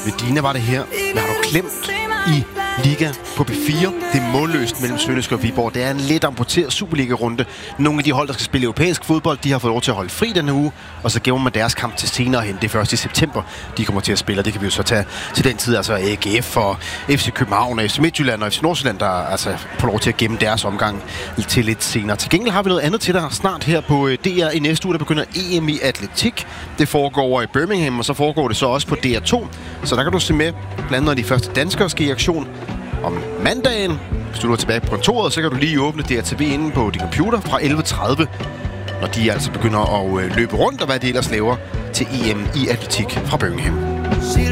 Medina var det her. Hvad har du glemt i Liga på B4? Det er målløst mellem Sønderjyske og Viborg. Det er en lidt amputeret Superliga-runde. Nogle af de hold, der skal spille europæisk fodbold, de har fået lov til at holde fri denne uge, og så gemmer man deres kamp til senere hen. Det er først i september, de kommer til at spille, og det kan vi jo så tage til den tid. Altså AGF og FC København, FC Midtjylland og FC Nordsjælland, der altså får lov til at gemme deres omgang til lidt senere. Til gengæld har vi noget andet til dig snart her på DR i næste uge, der begynder EM i atletik. Det foregår over i Birmingham, og så foregår det så også på DR2. Så der kan du se med, blandt andet når de første danskere skal i aktion om mandagen. Hvis du er tilbage på kontoret, så kan du lige åbne DRTV inde på din computer fra 11:30, når de altså begynder at løbe rundt, og hvad de ellers laver til EM i atletik fra Birmingham.